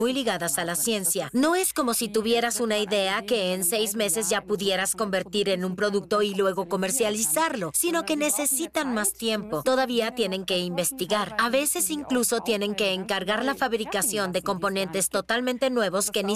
muy ligadas a la ciencia. No es como si tuvieras una idea que en 6 meses ya pudieras convertir en un producto y luego comercializarlo, sino que necesitan más tiempo. Todavía tienen que investigar. A veces incluso tienen que encargar la fabricación de componentes totalmente nuevos que ni